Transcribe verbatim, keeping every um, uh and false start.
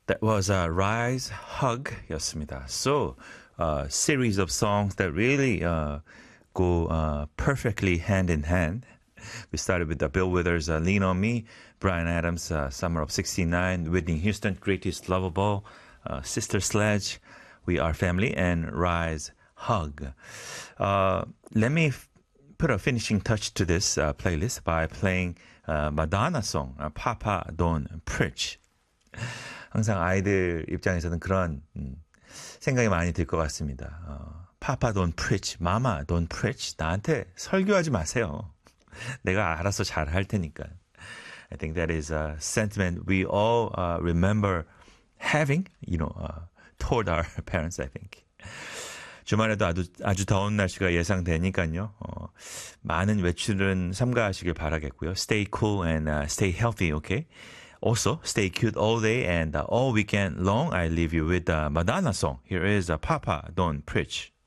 That was a Rise Hug 였습니다. So, a series of songs that really uh, go uh, perfectly hand in hand. We started with the Bill Withers, uh, Lean on Me, Bryan Adams, uh, Summer of sixty-nine, Whitney Houston, Greatest Lovable, uh, Sister Sledge, We Are Family, and Rise Hug. Uh, let me f- put a finishing touch to this uh, playlist by playing uh, Madonna song, uh, Papa Don't Preach. 항상 아이들 입장에서는 그런 음, 생각이 많이 들 것 같습니다. 어, Papa don't preach, Mama don't preach. 나한테 설교하지 마세요. 내가 알아서 잘 할 테니까. I think that is a sentiment we all uh, remember having, you know, uh, toward our parents, I think. 주말에도 아주, 아주 더운 날씨가 예상되니까요. 어, 많은 외출은 삼가하시길 바라겠고요. Stay cool and uh, stay healthy, okay? Also, stay cute all day and uh, all weekend long. I leave you with the Madonna song. Here is uh, Papa Don't Preach.